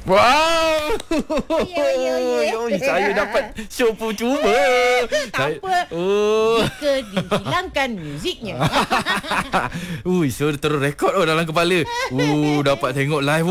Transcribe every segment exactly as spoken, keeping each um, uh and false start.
Wow. Ya, ya, ya. Oh, saya dapat show percuma. Tak apa. Oh. Jika dihilangkan muziknya. Ui, so terus rekod oh dalam kepala. Uh, dapat tengok live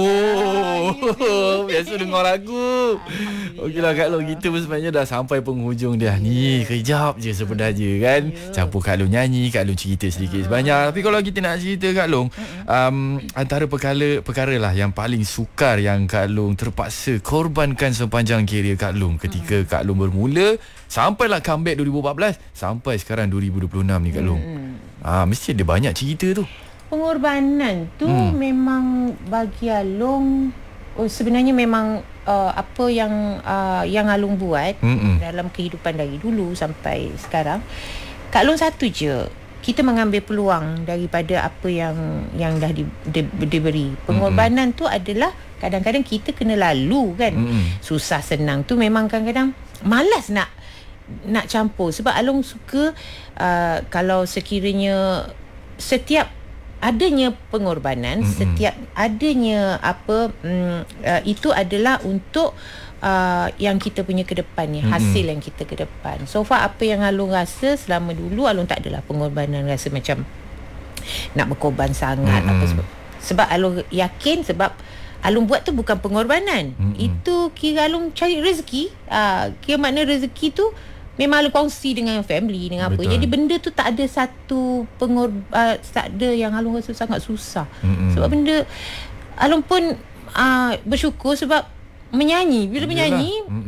oh. Biasa dengar lagu. Okeylah Kak Long, kita pun sebenarnya dah sampai penghujung dah. Ni kejap je sebenarnya kan. Campur Kak Long nyanyi, Kak Long cerita sedikit sebanyak. Tapi kalau kita nak cerita Kak Long, um, antara perkara perkara lah yang paling sukar yang Kak Long terpaksa korbankan sepanjang kerjaya Kak Long ketika Kak Long bermula sampailah comeback dua ribu empat belas sampai sekarang dua ribu dua puluh enam ni Kak Long. Hmm. Ah, mesti ada banyak cerita tu. Pengorbanan tu hmm. memang bagi Along, oh, sebenarnya memang uh, apa yang uh, yang Along buat Mm-mm. dalam kehidupan dari dulu sampai sekarang, Kak Long satu je, kita mengambil peluang daripada apa yang yang dah di, di, diberi. Pengorbanan Mm-mm. tu adalah kadang-kadang kita kena lalu kan. Mm-mm. Susah senang tu memang kadang-kadang malas nak nak campur. Sebab Along suka uh, kalau sekiranya setiap adanya pengorbanan, Mm-mm. setiap adanya apa um, uh, itu adalah untuk uh, yang kita punya ke depan ni, hasil Mm-mm. yang kita ke depan. So far apa yang Along rasa selama dulu, Along tak adalah pengorbanan rasa macam nak berkorban sangat. Mm-mm. apa sebab sebab Along yakin sebab Along buat tu bukan pengorbanan. Mm-mm. Itu kira Along cari rezeki. Uh, kira makna rezeki tu memang Along kongsi dengan family, dengan Betul. apa. Jadi benda tu tak ada satu pengor uh, tak ada yang Along rasa sangat susah. Mm-mm. Sebab benda Along pun uh, bersyukur sebab menyanyi. Bila Yalah. menyanyi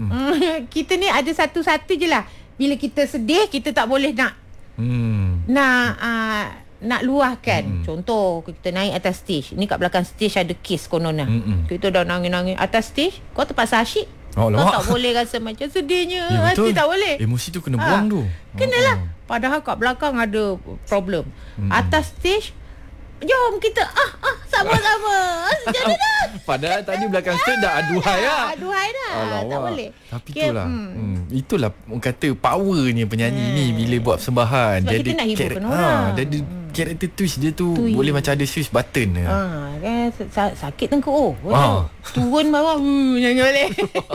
kita ni ada satu-satu je lah. Bila kita sedih, kita tak boleh nak mm. nak uh, nak luahkan. Mm-mm. Contoh kita naik atas stage. Ni kat belakang stage ada kes kononah. Mm-mm. Kita dah nangis-nangis atas stage, kau terpaksa asyik. Oh, kau tak boleh rasa macam sedihnya. Ya, Mesti tak boleh. Emosi tu kena buang ha. tu. Kenalah. Oh. Padahal kat belakang ada problem. Mm-mm. Atas stage, jom kita ah ah sama-sama. Sejada dah. Padahal tadi belakang stage dah aduhai lah. Aduhai dah. Alamak. Tak boleh. Tapi okay, itulah. Hmm. Hmm. Itulah orang kata powernya penyanyi hmm. ni bila buat persembahan. Sebab dia kita nak hiburkan kar- orang. Ha, dia ada karakter twist dia tu Tui. boleh macam ada switch button. Ha, kan sakit tengkuk oh. Ha. Turun bawah uh, nyanyi balik.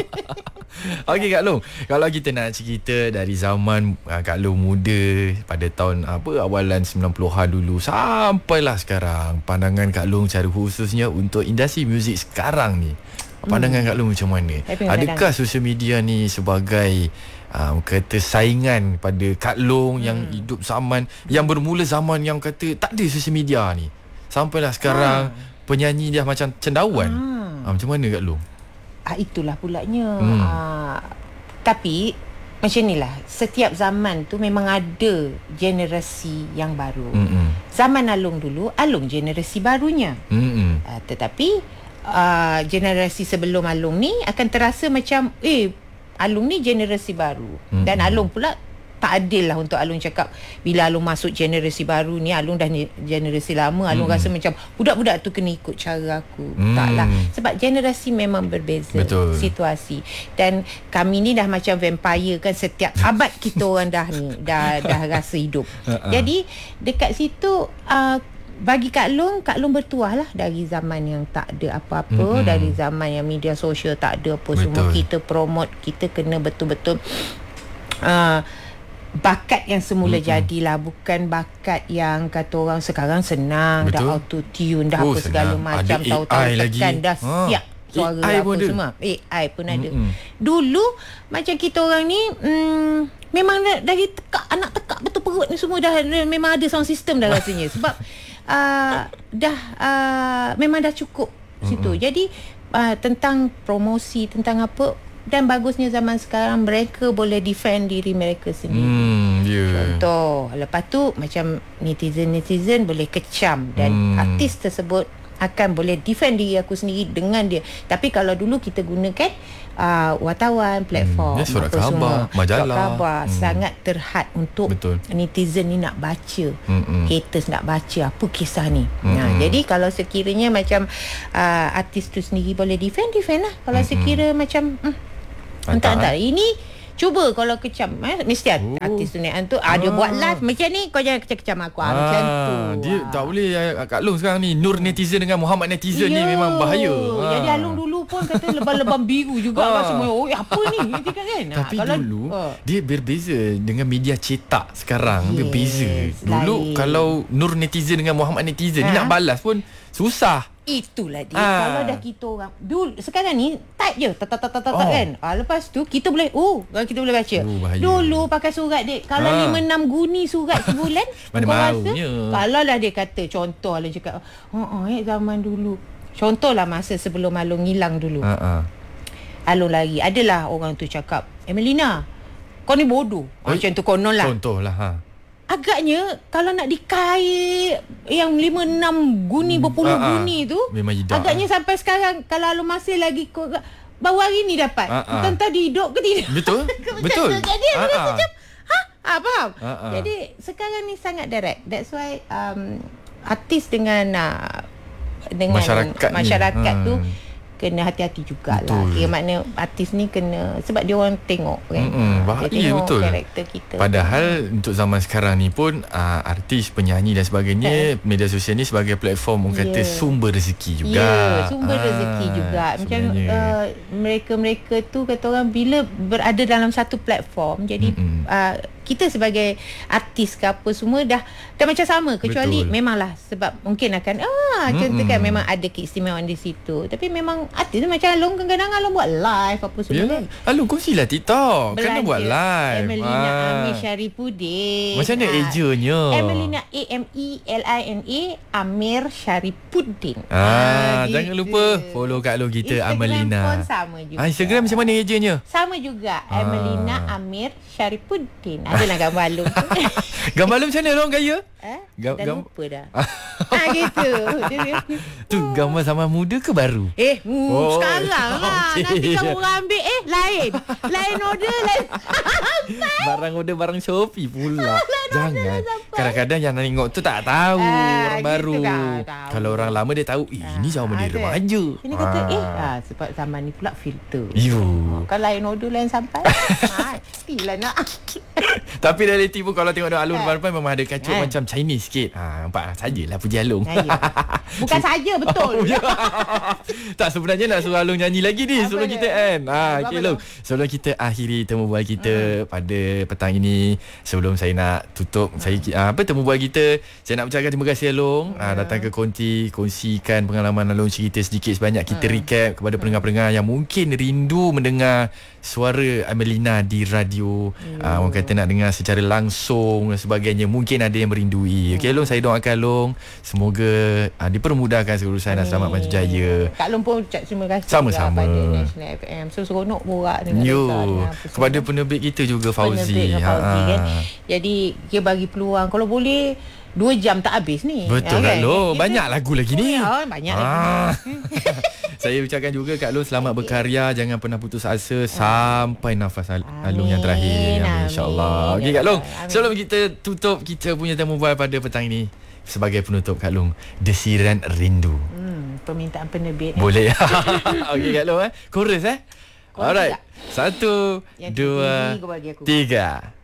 Okey Kak Long, kalau kita nak cerita dari zaman uh, Kak Long muda pada tahun apa awalan sembilan puluhan dulu sampailah sekarang, pandangan Kak Long secara khususnya untuk industri muzik sekarang ni. Pandangan hmm. Kak Long macam mana? Adakah sosial media ni sebagai um, kata saingan pada Kak Long hmm. yang hidup zaman yang bermula zaman yang kata tak ada sosial media ni, sampailah sekarang hmm. penyanyi dah macam cendawan. Hmm. Ha, macam mana Kak Long? Ah, itulah pulaknya. Hmm. Ah, tapi macam inilah, setiap zaman tu memang ada generasi yang baru. Mm-mm. Zaman Along dulu, Along generasi barunya. Ah, tetapi ah, generasi sebelum Along ni akan terasa macam eh Along ni generasi baru. Mm-mm. Dan Along pula tak adil lah untuk Along cakap bila Along masuk generasi baru ni, Along dah generasi lama, Along hmm. rasa macam budak-budak tu kena ikut cara aku. Hmm. Taklah. Sebab generasi memang berbeza. Betul. Situasi. Dan kami ni dah macam vampire kan, setiap abad kita orang dah ni dah dah rasa hidup. Jadi dekat situ uh, bagi Kak Long, Kak Long bertuah lah dari zaman yang tak ada apa-apa, hmm. dari zaman yang media sosial tak ada apa. Betul. Semua kita promote, kita kena betul-betul uh, bakat yang semula mm-hmm. jadilah, bukan bakat yang kata orang sekarang senang. Betul. Dah auto tune dah oh, apa segala senang. Macam tahu-tahu tekan dah ha. siap suara A I apa semua ada. A I pun ada. Mm-hmm. Dulu macam kita orang ni mm, memang dari tekak, anak tekak betul perut ni semua dah memang ada sound system dah rasanya. Sebab uh, dah uh, memang dah cukup mm-hmm. situ. Jadi uh, tentang promosi, tentang apa, dan bagusnya zaman sekarang mereka boleh defend diri mereka sendiri. Hmm, yeah. Contoh, lepas tu macam netizen-netizen boleh kecam dan hmm. artis tersebut akan boleh defend diri aku sendiri dengan dia. Tapi kalau dulu kita gunakan uh, wartawan, platform, hmm. ya, surat apa khabar, semua, majalah, surat khabar hmm. sangat terhad untuk Betul. netizen ni nak baca, hmm. haters nak baca apa kisah ni. Hmm. Nah, jadi kalau sekiranya macam uh, artis tu sendiri boleh defend, defend lah. Kalau hmm. sekira macam hmm, entah-entah ini cuba kalau kecam eh, mesti oh. artis tu ni tu ada ah. buat live macam ni, kau jangan kecam-kecam aku ah, macam tu. Dia ah. tak boleh Kak Long sekarang ni nur netizen dengan Muhammad netizen Yo. ni memang bahaya. Jadi ah. Along dulu pun kata lebam-lebam biru juga Ah. kan semua. Oh, apa ni? Dia cakap kan. Tapi Ah, kalau, dulu ah. dia berbeza dengan media cetak sekarang. Yes, Berbeza. Dulu lain. kalau Nur netizen dengan Muhammad netizen, Ha? dia nak balas pun susah. Itulah dia. Ah. Kalau dah kita orang dulu sekarang ni type je tat tat tat tat Oh. kan. Ah, lepas tu kita boleh oh kita boleh baca. Oh, bahaya. Dulu pakai surat dek. Kalau Ah. lima enam guni surat sebulan Mana kau rasa maunya. kalau lah dia kata contoh lah cakap ha oh, eh zaman dulu. Contohlah masa sebelum Alung hilang dulu. Ha ah. Alung lari. Adalah orang tu cakap, "Emelina, kau ni bodoh." Oi. Macam tu konon lah. Contohlah ha. Agaknya kalau nak dikait yang lima enam guni berpuluh Ah, ah. guni tu Memang jidak, agaknya sampai sekarang kalau Alung masih lagi kau baru hari ni dapat. Ah, ah. Entah dia hidup ke tidak. Betul? Macam Betul. tu. Jadi aku Ah, rasa ah. macam ha ah, faham. Ah, ah. Jadi sekarang ni sangat direct. That's why um, artis dengan uh, dengan Masyarakat ni. masyarakat tu Hmm. kena hati-hati jugalah. Betul. Kira makna artis ni kena sebab dia orang tengok kan. Mm-mm, Ah, bahaya, dia tengok betul. karakter kita. Padahal untuk zaman sekarang ni pun uh, artis, penyanyi dan sebagainya, media sosial ni sebagai platform orang kata Yeah. sumber rezeki juga. Ya, sumber Ah, rezeki juga. Macam sebenarnya. uh, mereka-mereka tu kata orang bila berada dalam satu platform, jadi uh, kita sebagai artis ke apa semua dah dah macam sama, kecuali Betul. memanglah sebab mungkin akan ah contoh kan memang ada keistimewaan di situ. Tapi memang artis tu macam Alung kadang-kadang Alung buat live apa semua Ya, kan. lalu kongsilah TikTok. Kena Belanja. buat live. Emelina Ah. Amir Syarifuddin. Macam mana Ah, ejanya? Emelina A M E L I N A Amir Syarifuddin. Ah, gitu. jangan lupa follow kat lo kita Instagram Amelina. pun sama juga. Ah, Instagram macam mana ejanya? Sama juga. Ah. Emelina Amir Syarifuddin. Adalah gambar Alung. Gambar lo macam mana orang gaya? eh? Gam- Dah gam- lupa dah. ah gitu. Dia- Tu gambar zaman muda ke baru? Eh, hmm, Oh, sekarang lah. okey. Nanti kalau orang ambil, eh, lain. Lain order, lain. Barang order barang Shopee pula. Jangan. sampai. Kadang-kadang yang nak tengok tu tak tahu Ah, orang gitu baru. dah, tahu. Kalau orang lama dia tahu, eh, ini zaman dia ada. remaja. Ini kata, eh, ah, sebab zaman ni pula filter. You. Kalau lain order, lain sampai. Matilah nak. Tapi realiti pun kalau tengok Alung Ah. depan memang ada kacuk Ah. macam Chinese sikit. Ha, nampak sajalah puji Alung. Ya, ya. Bukan saja, betul. Oh, ya. Tak, sebenarnya nak suruh Alung nyanyi lagi ni Apa sebelum dia? kita end. Ha, Apa okey tu? Alung. Sebelum kita akhiri temu bual kita Hmm. pada petang ini, sebelum saya nak tutup, saya uh, apa temu bual kita, saya nak ucapkan terima kasih Alung uh, datang ke Konti, kongsikan pengalaman Alung, cerita sedikit sebanyak, kita Hmm. recap kepada pendengar-pendengar yang mungkin rindu mendengar suara Amelina di radio. Hmm. Uh, orang kata nak dengar secara langsung dan sebagainya. Mungkin ada yang merindui. Okey Alung, saya doakan Alung semoga uh, dipermudahkan segala dan selamat maju jaya. Kak Long pun ucap terima kasih Sama-sama. juga pada National F M. So seronok borak dengan Yo, Reza, dengan apa semua. kepada penerbit kita juga Fauzi. Penerbit dengan Fauzi Ha, kan. ha. Jadi dia bagi peluang kalau boleh dua jam tak habis ni. Betul Kak kan? Long. Kita- Banyak lagu lagi ni. Oh, banyak Ah. lagi. Saya ucapkan juga Kak Long selamat berkarya, jangan pernah putus asa sampai nafas Al- Alung yang terakhir. Amin. InsyaAllah. Okey Kak Long, Amin. sebelum kita tutup kita punya temu bual pada petang ini, sebagai penutup Kak Long, Desiran Rindu. Hmm, permintaan penerbit. eh. Boleh. Okey Kak Long eh. Chorus eh. Chorus Alright. tak? Satu, Yang dua, tinggi kau bagi aku. tiga.